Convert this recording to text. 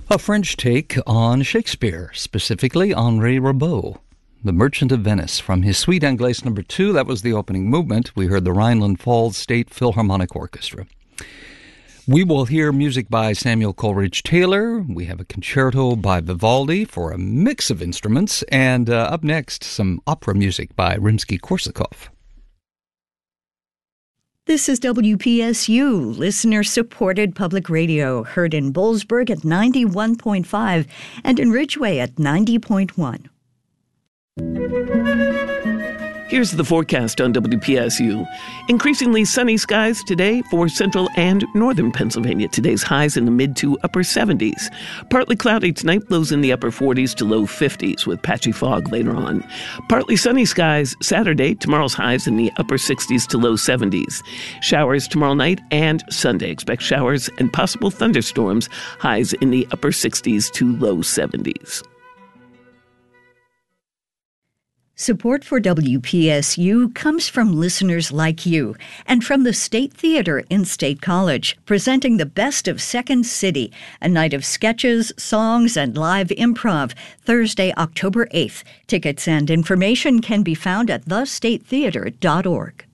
A French take on Shakespeare, specifically Henri Rimbaud, The Merchant of Venice. From his Suite Anglaise No. 2, that was the opening movement. We heard the Rhineland Falls State Philharmonic Orchestra. We will hear music by Samuel Coleridge Taylor. We have a concerto by Vivaldi for a mix of instruments. And up next, some opera music by Rimsky-Korsakov. This is WPSU, listener-supported public radio, heard in Boalsburg at 91.5 and in Ridgeway at 90.1. Here's the forecast on WPSU. Increasingly sunny skies today for central and northern Pennsylvania. Today's highs in the mid to upper 70s. Partly cloudy tonight, lows in the upper 40s to low 50s with patchy fog later on. Partly sunny skies Saturday, tomorrow's highs in the upper 60s to low 70s. Showers tomorrow night and Sunday. Expect showers and possible thunderstorms, highs in the upper 60s to low 70s. Support for WPSU comes from listeners like you and from the State Theater in State College, presenting the best of Second City, a night of sketches, songs, and live improv, Thursday, October 8th. Tickets and information can be found at thestatetheater.org.